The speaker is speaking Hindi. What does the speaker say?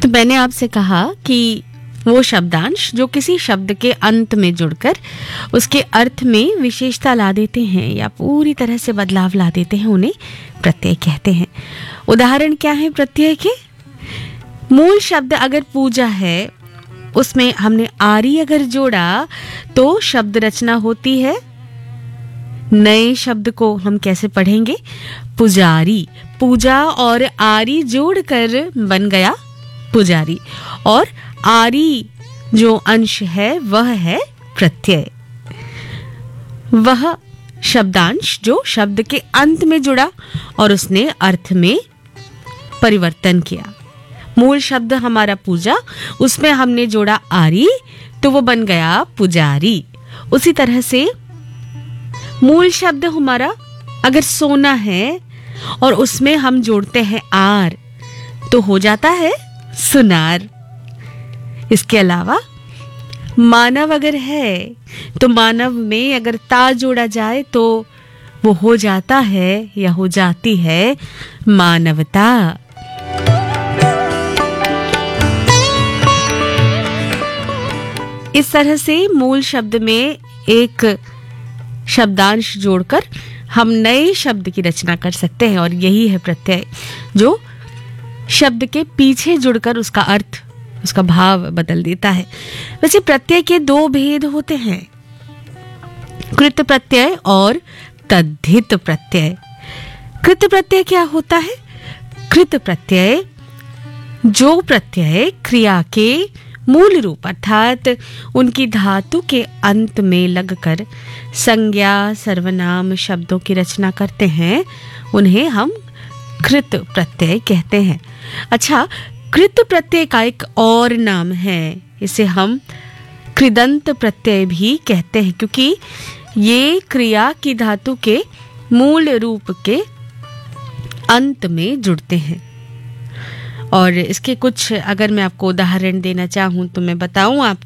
तो मैंने आपसे कहा कि वो शब्दांश जो किसी शब्द के अंत में जुड़कर उसके अर्थ में विशेषता ला देते हैं या पूरी तरह से बदलाव ला देते हैं, उन्हें प्रत्यय कहते हैं। उदाहरण क्या है प्रत्यय के? मूल शब्द अगर पूजा है, उसमें हमने आरी अगर जोड़ा तो शब्द रचना होती है। नए शब्द को हम कैसे पढ़ेंगे? पुजारी। पूजा और आरी जोड़कर बन गया पुजारी। और आरी जो अंश है वह है प्रत्यय, वह शब्दांश जो शब्द के अंत में जुड़ा और उसने अर्थ में परिवर्तन किया। मूल शब्द हमारा पूजा, उसमें हमने जोड़ा आरी तो वो बन गया पुजारी। उसी तरह से मूल शब्द हमारा अगर सोना है और उसमें हम जोड़ते हैं आर तो हो जाता है सुनार। इसके अलावा मानव अगर है तो मानव में अगर ता जोड़ा जाए तो वो हो जाता है या हो जाती है मानवता। इस तरह से मूल शब्द में एक शब्दांश जोड़कर हम नए शब्द की रचना कर सकते हैं और यही है प्रत्यय, जो शब्द के पीछे जुड़कर उसका अर्थ, उसका भाव बदल देता है। वैसे प्रत्यय के दो भेद होते हैं, कृत प्रत्यय और तद्धित प्रत्यय। कृत प्रत्यय क्या होता है? कृत प्रत्यय जो प्रत्यय क्रिया के मूल रूप अर्थात उनकी धातु के अंत में लगकर संज्ञा सर्वनाम शब्दों की रचना करते हैं, उन्हें हम कृत प्रत्यय कहते हैं। अच्छा, कृत प्रत्यय का एक और नाम है, इसे हम कृदंत प्रत्यय भी कहते हैं, क्योंकि ये क्रिया की धातु के मूल रूप के अंत में जुड़ते हैं। और इसके कुछ अगर मैं आपको उदाहरण देना चाहूँ तो मैं बताऊँ आपको